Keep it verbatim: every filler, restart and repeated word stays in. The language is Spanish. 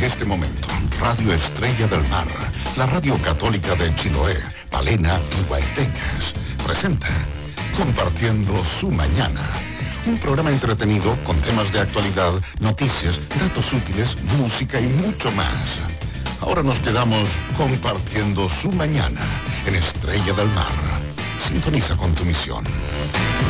este momento, Radio Estrella del Mar, la radio católica de Chiloé, Palena y Guaitecas, presenta Compartiendo su Mañana. Un programa entretenido con temas de actualidad, noticias, datos útiles, música y mucho más. Ahora nos quedamos compartiendo su mañana en Estrella del Mar. Sintoniza con tu misión.